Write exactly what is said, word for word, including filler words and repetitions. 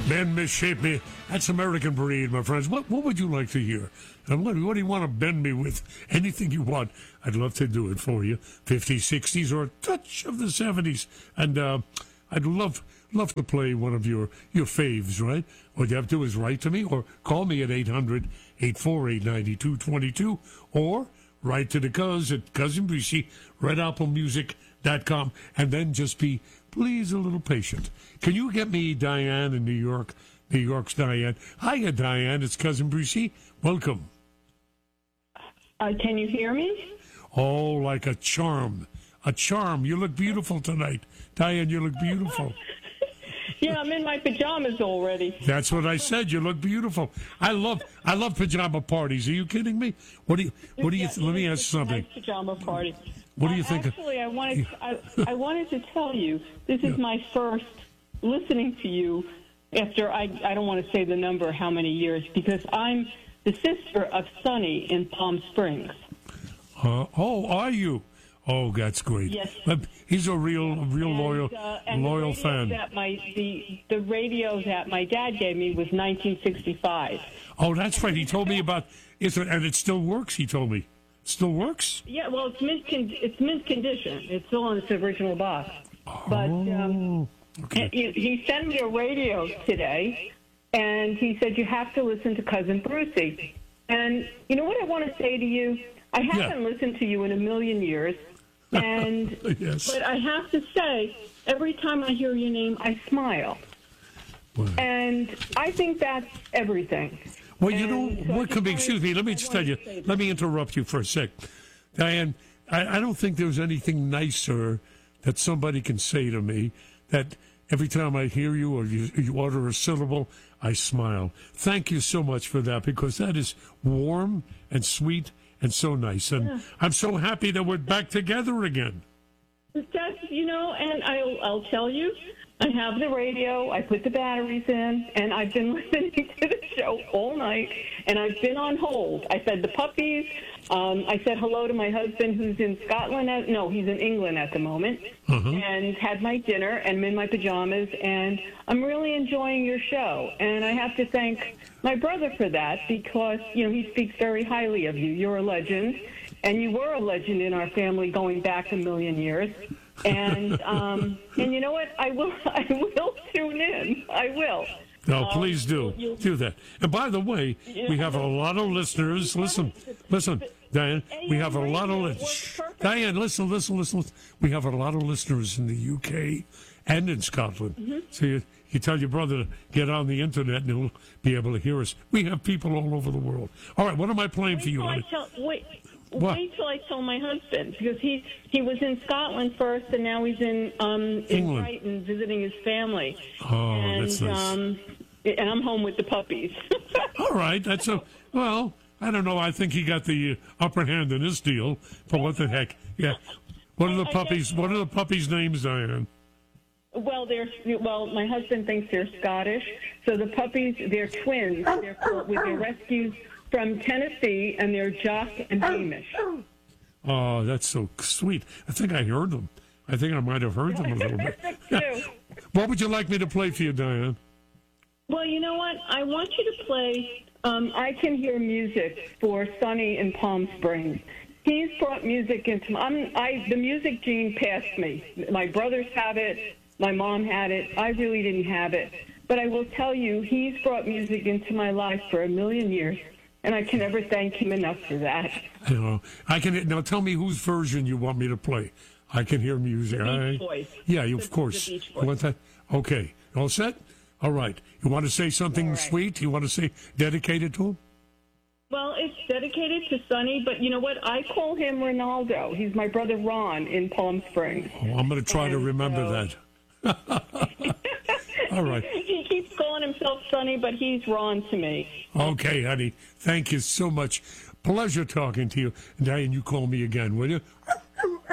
Bend me, shape me. That's American breed, my friends. What what would you like to hear? And what, what do you want to bend me with? Anything you want. I'd love to do it for you. fifties, sixties, or a touch of the seventies. And uh, I'd love love to play one of your, your faves, right? What you have to do is write to me or call me at eight hundred, eight four eight, nine two two two or write to the cuz at Cousin Brucey, red apple music dot com, and then just be, please, a little patient. Can you get me Diane in New York? New York's Diane. Hiya, Diane. It's Cousin Brucey. Welcome. Uh, can you hear me? Oh, like a charm. A charm. You look beautiful tonight. Diane, you look beautiful. Yeah, I'm in my pajamas already. That's what I said. You look beautiful. I love I love pajama parties. Are you kidding me? What do you what do you Yeah, th- let me ask it's you a something. nice pajama party. What do you uh, think? Actually, I wanted I, I wanted to tell you this is Yeah. my first listening to you after I I don't want to say the number how many years because I'm the sister of Sonny in Palm Springs. Uh, oh, are you? Oh, that's great. Yes. But he's a real, a real And, loyal, uh, and loyal the radio fan. That my the the radio that my dad gave me was nineteen sixty-five. Oh, that's right. He told me about it, and it still works. He told me, it still works. Yeah, well, it's mint con- it's mint condition. It's still in its original box. But um, Oh, okay. he, he sent me a radio today, and he said you have to listen to Cousin Brucey. And you know what I want to say to you? I haven't Yeah. listened to you in a million years, and Yes. but I have to say, every time I hear your name, I smile, Wow. and I think that's everything. Well, you know, And so I what just could be, wanted- excuse me, let me I just tell you, wanted to say that. let me interrupt you for a sec. Diane, I, I don't think there's anything nicer that somebody can say to me that every time I hear you or you, you utter a syllable, I smile. Thank you so much for that because that is warm and sweet and so nice. And Yeah. I'm so happy that we're back together again. That's, you know, and I'll, I'll tell you, I have the radio, I put the batteries in, and I've been listening to the show all night, and I've been on hold. I fed the puppies, um, I said hello to my husband who's in Scotland, at, no, he's in England at the moment, Uh-huh. and had my dinner, and I'm in my pajamas, and I'm really enjoying your show. And I have to thank my brother for that, because, you know, he speaks very highly of you. You're a legend, and you were a legend in our family going back a million years. And um, and you know what? I will I will tune in. I will. No, Um, please do. you- Do that. And by the way, we have a lot of listeners. Listen, listen, Diane, we have a lot of radio listeners. works perfect. Diane, listen, listen, listen, listen. We have a lot of listeners in the U K and in Scotland. Mm-hmm. So you, you tell your brother to get on the internet and he'll be able to hear us. We have people all over the world. All right, what am I playing Wait for you? till I honey? tell, wait, What? wait till I tell my husband because he he was in Scotland first and now he's in um in England. Brighton visiting his family. Oh, and, that's nice. Um, and I'm home with the puppies. All right, that's a, well, I don't know. I think he got the uh, upper hand in this deal, but what the heck? Yeah. What are the I- I puppies, guess- what are the puppies' names, Diane? Well, they're well. My husband thinks they're Scottish, so the puppies they're twins. They're called, with their rescues from Tennessee, and they're Jock and Hamish. Oh, that's so sweet. I think I heard them. I think I might have heard them a little bit. Too. What would you like me to play for you, Diane? Well, you know what? I want you to play um, I Can Hear Music for Sonny in Palm Springs. He's brought music into I'm, I. The music gene passed me. My brothers have it. My mom had it. I really didn't have it. But I will tell you, he's brought music into my life for a million years, and I can never thank him enough for that. You know, I can now tell me whose version you want me to play. I can hear music. The Beach all right? Boys. Yeah, you, of The- course. the Beach You want that? Okay. All set? All right. You want to say something All right. sweet? You want to say dedicated to him? Well, it's dedicated to Sonny, but you know what? I call him Ronaldo. He's my brother Ron in Palm Springs. Oh, I'm going to try to And remember so- that. All right. He keeps calling himself Sonny, but he's Ron to me. Okay, honey. Thank you so much. Pleasure talking to you. Diane, you call me again, will you?